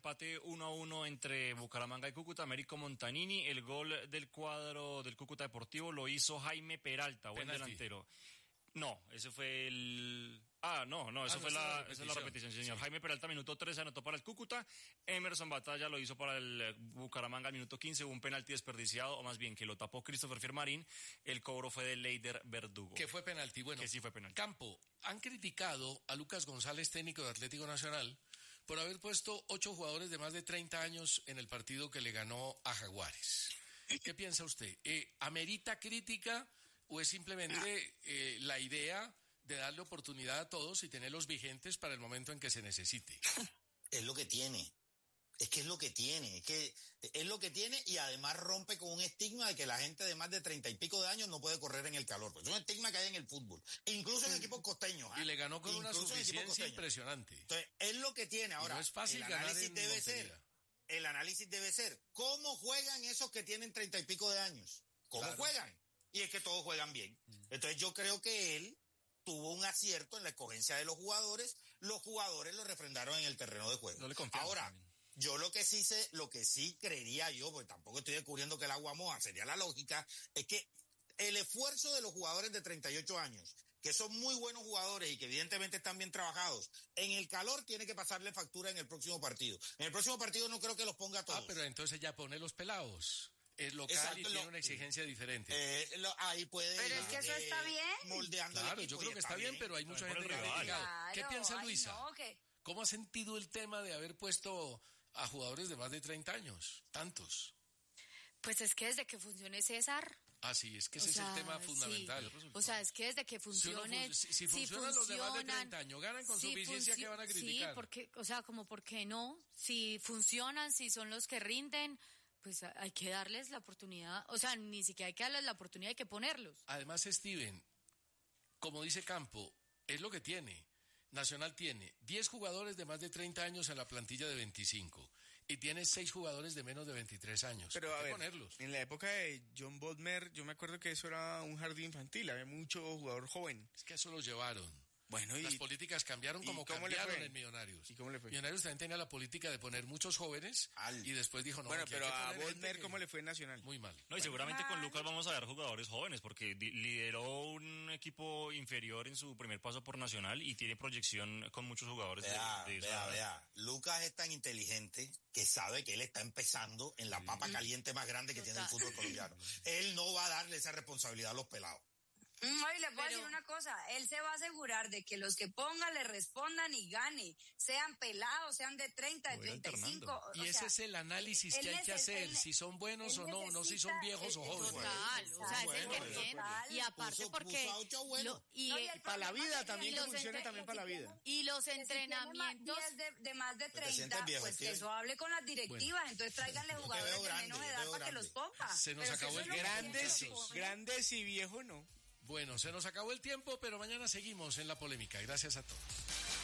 empate 1-1 entre Bucaramanga y Cúcuta. Américo Montanini, el gol del cuadro del Cúcuta Deportivo lo hizo Jaime Peralta, buen delantero. No, ese fue el... esa fue la repetición, señor. Sí. Jaime Peralta, minuto 13, anotó para el Cúcuta. Emerson Batalla lo hizo para el Bucaramanga, minuto 15. Hubo un penalti desperdiciado, o más bien que lo tapó Christopher Fiermarín. El cobro fue de Leider Verdugo. ¿Qué fue penalti? Bueno, que sí fue penalti. Campo, han criticado a Lucas González, técnico de Atlético Nacional, por haber puesto 8 jugadores de más de 30 años en el partido que le ganó a Jaguares. ¿Qué piensa usted? ¿Amerita crítica o es simplemente la idea de darle oportunidad a todos y tenerlos vigentes para el momento en que se necesite? Es lo que tiene. Es que es lo que tiene. Es lo que tiene y además rompe con un estigma de que la gente de más de 30 y pico de años no puede correr en el calor. Pues es un estigma que hay en el fútbol. Incluso en equipos costeños. Y le ganó con una suficiencia impresionante. Entonces, es lo que tiene. Ahora, no es fácil ganar en Montería. El análisis debe ser, ¿cómo juegan esos que tienen 30 y pico de años? ¿Cómo juegan? Y es que todos juegan bien. Entonces yo creo que él tuvo un acierto en la escogencia de los jugadores lo refrendaron en el terreno de juego. No le confiamos. Ahora, también. Yo lo que sí creería yo, porque tampoco estoy descubriendo que el agua moja, sería la lógica, es que el esfuerzo de los jugadores de 38 años, que son muy buenos jugadores y que evidentemente están bien trabajados, en el calor tiene que pasarle factura en el próximo partido. En el próximo partido no creo que los ponga a todos. Pero entonces ya pone los pelados. Es local. Exacto, y tiene una exigencia diferente. Ahí puede pero es que eso está bien. Moldeando claro, yo creo que está bien, pero hay mucha gente que ha criticado. ¿Qué piensa Luisa? No, ¿qué? ¿Cómo ha sentido el tema de haber puesto a jugadores de más de 30 años? Tantos. Pues es que desde que funcione César... sí, es que ese es el tema fundamental. Sí. O sea, es que desde que funcione... Si funcionan los de más de 30 años, ganan con suficiencia, que van a criticar. Sí, porque, ¿por qué no? Si funcionan, si son los que rinden... Pues hay que darles la oportunidad, o sea, ni siquiera hay que darles la oportunidad, hay que ponerlos. Además, Steven, como dice Campo, es lo que tiene. Nacional tiene 10 jugadores de más de 30 años en la plantilla de 25 y tiene 6 jugadores de menos de 23 años. Pero hay a que ver, ponerlos. En la época de John Bodmer, yo me acuerdo que eso era un jardín infantil, había mucho jugador joven. Es que eso lo llevaron. Bueno, las políticas cambiaron como cambiaron en Millonarios. ¿Y cómo le fue? Millonarios también tenía la política de poner muchos jóvenes y después dijo no. Bueno, pero a Bodmer, ¿cómo le fue en Nacional? Muy mal. No, y seguramente con Lucas vamos a ver jugadores jóvenes, porque lideró un equipo inferior en su primer paso por Nacional y tiene proyección con muchos jugadores Vea. Lucas es tan inteligente que sabe que él está empezando en la papa caliente más grande que tiene el fútbol colombiano. Él no va a darle esa responsabilidad a los pelados. No, y le puedo decir una cosa, él se va a asegurar de que los que pongan le respondan y gane, sean pelados, sean de 30, de 35. Y ese es el análisis que hay que hacer, si son buenos o no, no si son viejos o jóvenes. Total, o sea, es el que tiene. Y aparte porque... para la vida también, que funcione también para la vida. Y los entrenamientos... de más de 30, pues que eso hable con las directivas, entonces tráiganle jugadores de menos edad para que los ponga. Se nos acabó el grandes y viejos no. Bueno, se nos acabó el tiempo, pero mañana seguimos en la polémica. Gracias a todos.